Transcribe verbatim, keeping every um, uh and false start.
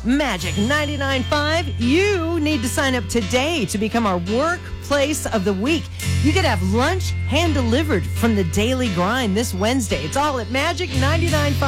Magic ninety-nine point five. You need to sign up today to become our workplace of the week. You could have lunch hand delivered from the Daily Grind this Wednesday. It's all at Magic ninety-nine point five.